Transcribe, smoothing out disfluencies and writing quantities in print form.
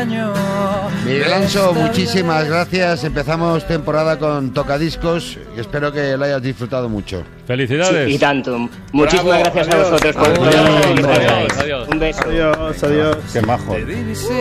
extraño. Miguel Anso, muchísimas gracias. Empezamos temporada con Tocadiscos y espero que lo hayas disfrutado mucho. Felicidades. Sí, y tanto. Muchísimas gracias a vosotros por todo. Adiós. Un beso. Adiós. Qué majo.